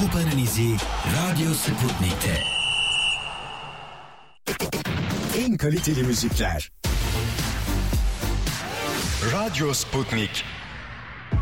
Kupa'nın izi Radyo Sputnik'te. En kaliteli müzikler. Radyo Sputnik.